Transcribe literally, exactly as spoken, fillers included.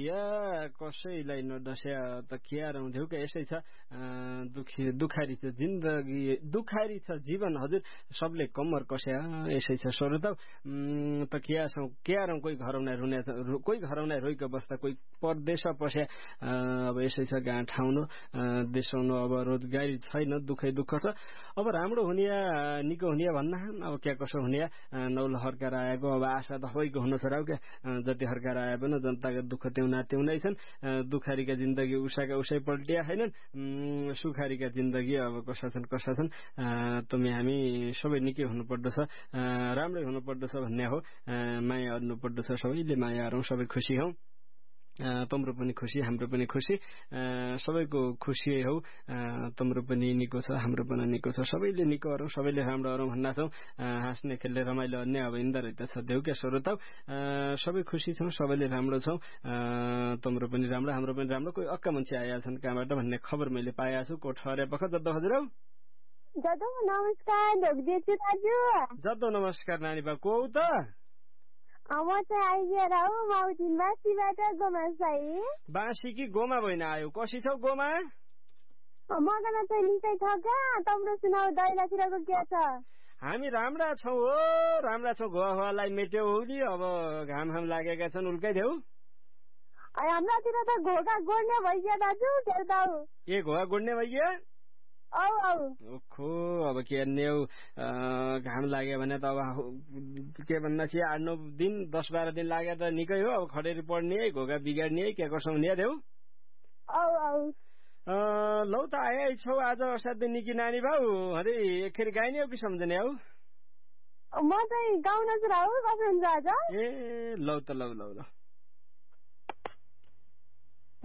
या कसैलाई नडस्या त क्या रहँथ्यौ क्या यसै छ दुखी दुखारी छ जिन्दगी दुखारी छ जीवन हजुर सबले कम्मर कस्या यसै छ स्वरूप त क्या छौ क्या रौ कोही घरौना रुने कोही घरौना रोइको बस्दा कोही परदेश पस्या अब यसै छ गाँ ठाउँ देशौँ अब रोजगारी छैन दुखै दुःख छ अब राम्रो हुनिया निको हुनिया भन्न अब क्या कसो हुनिया नौल हर्काएर आएको अब आशा त होइको हुन छोराउ क्या जति हर्काएर आए पनि जनताका दुःख त्यौना त्यौनै छन् दुखारीका जिन्दगी उषाका उसै पल्टिया छैनन् सुखारीका जिन्दगी अब कसा छन् कसा छन् तुम्ही हामी सबै निकै हुनुपर्दछ राम्रै हुनुपर्दछ भन्ने हो माया गर्नुपर्दछ सबैले माया गरौँ सबै खुसी हौ तम्रो पनि खुसी हाम्रो पनि खुसी सबैको खुसी हौ तम्रो पनि निको छ हाम्रो पनि निको छ सबैले निको गरौँ सबैले राम्रो गरौँ भन्ना छौँ हाँस्ने खेल्ने रमाइलो अन्य अब इन्दर त छ देऊ क्या स्वरूप सबै खुसी छौँ सबैले राम्रो छौँ तम्रो पनि राम्रो हाम्रो पनि राम्रो कोही अक्का मान्छे आएका छन् कहाँबाट भन्ने खबर मैले पाएका छु कोठा पख जद्दो हजुर हौ जद्दो नमस्कार जद्दो नमस्कार नानी बा को त म चाहिँ आइगएर हौ माउदिन बासीबाट गोमा साई बासी कि गोमा भइन आयो कसी छौ गोमा मगन चाहिँ निकै छ क्या तम्रो सुनाउ दैलातिरको के छ हामी राम्रा छौ हो राम्रा छौ घुवालाई मेट्यौ हो नि अब घाम घाम लागेका छन् उल्कै देऊ हाम्रातिर त घोगा गोड्ने भइगयो दाजु त्यो ए घोगा गोड्ने भइगयो औ औ ओखो अब के न्यौ घाम लाग्यो भने त अब के भन्दा चाहिँ आठ नौ दिन दस बाह्र दिन लाग्यो त निकै हो अब खडेरी पढ्ने घोगा बिगाड्ने के कसो हुने देऊ औ औ लौ त आए छौ आज असाध्यै निकी नानी भाउ अरे एकखेर गाइने हो कि सम्झने हौ म चाहिँ गाउन छु राहु कसो हुन्छ आज ए लौ त लौ लौ लौ